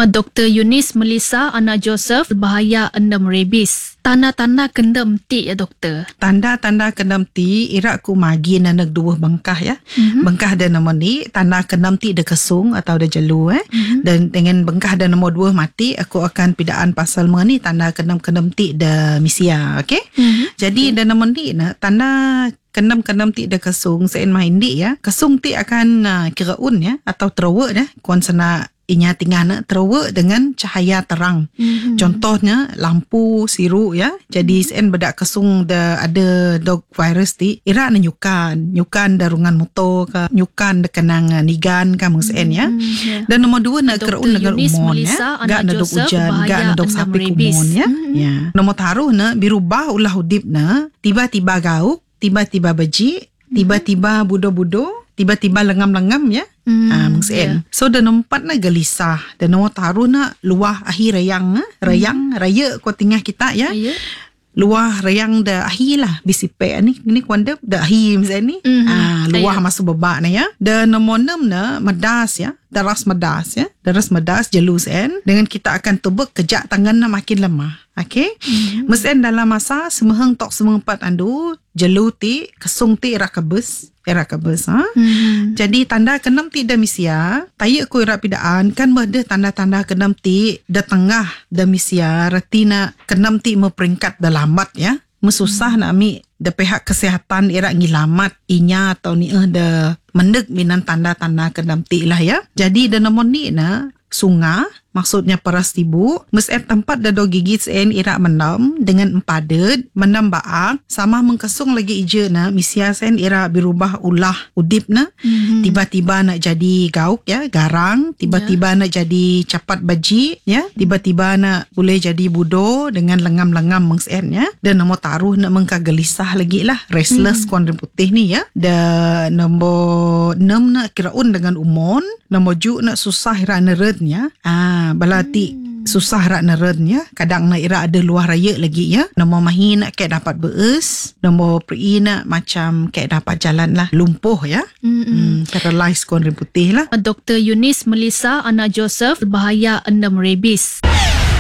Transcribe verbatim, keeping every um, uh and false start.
Doktor Yunis Melissa anak Joseph bahaya endam rabies. Tanda-tanda kendam ti ya doktor. Tanda-tanda kendam ti ira ku magi nanak dua bengkah ya. Mm-hmm. Bengkah dan nombor ni tanda kendam ti de kesung atau de jelu eh. Mm-hmm. Dan dengan bengkah dan nombor dua mati aku akan pidaan pasal mengani tanda kendam-kendam ti de misia, okey? Mm-hmm. Jadi okay. Dan nombor ni na tanda kendam-kendam ti de kesung sein main di ya. Kesung ti akan uh, kiraun ya atau terawak ya. Kuan sana inya tinggal nak terawak dengan cahaya terang. Mm-hmm. Contohnya lampu siru ya. Jadi mm-hmm. sen bedak kesung da ada dog virus ti ira na nyukan, nyukan darungan motor ke, nyukan de kenang nigan ka mung sen ya. Mm-hmm. Dan nombor dua nak keraun dengan umon ya. Gak na dog ujan, gak na dog sapi kumon ya. Mm-hmm. Ya. Nombor taruh na birubah ulah udip na tiba-tiba gauk, tiba-tiba beji, tiba-tiba budo-budo, tiba-tiba lengam-lengam ya. Hmm, ah, yeah. So dan nombor empat na gelisah. Dan nombor taruh na luah akhir rayang ha? Rayang, hmm. raya ko tingah kita ya. Yeah. Luah rayang dah akhir lah bisipe ni ni kuandap dah akhir macam ni. Mm-hmm. Ah, luah yeah. Masuk bebak na ya. Dan nombor enam na medas ya. Daras medas ya. Daras medas jelus en dengan kita akan tubuk kejak tangan na makin lemah. Okey. Mm-hmm. Mesin dalam masa semeheng tok semempat andu jelu ti kesung ti ira kebes. Era kebes ha. Mm-hmm. Jadi tanda kenam ti da misia, tayak ko ira pidaan kan berde tanda-tanda kenam ti da tengah da misia, retina kenam ti meperingkat da lambat ya. Mesusah mm-hmm. nak ami da pihak kesihatan ira ngilamat inya atau ni eh da mendek minan tanda-tanda kenam ti lah ya. Jadi da nomor ni na sunga maksudnya peras tibu mes tempat dado gigit sen ira menam dengan empadet menam baak sama mengkesung lagi ije na misia sen ira berubah ulah udip na mm-hmm. tiba-tiba nak jadi gauk ya garang tiba-tiba yeah. nak jadi capat baji ya tiba-tiba nak boleh jadi budo dengan lengam-lengam mengsen ya dan nombor taruh nak mengkagelisah lagi lah restless mm-hmm. kuandring putih ni ya dan nombor enam nak kiraun dengan umon nombor ju nak susah ira neret ya ah balati hmm. susah rak neren ya. Kadang nak ira ada luar raya lagi ya. Nombor mahi nak kek dapat bees. Nombor pri nak macam kek dapat jalan lah. Lumpuh ya. Hmm, paralyzed kuandring putih lah. Doktor Yunis Melissa anak Joseph bahaya endam rabies.